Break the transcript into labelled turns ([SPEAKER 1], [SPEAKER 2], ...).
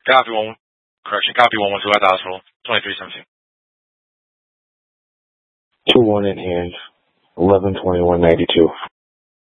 [SPEAKER 1] Copy one. Correction. Copy 112 at the hospital. 2317.
[SPEAKER 2] 2-1 in hand. 11/21/92.